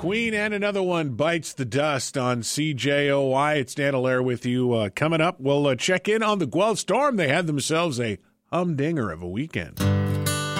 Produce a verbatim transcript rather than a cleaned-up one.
Queen and another one bites the dust on C J O Y. It's Dan Allaire with you. Uh, coming up, we'll uh, check in on the Guelph Storm. They had themselves a humdinger of a weekend.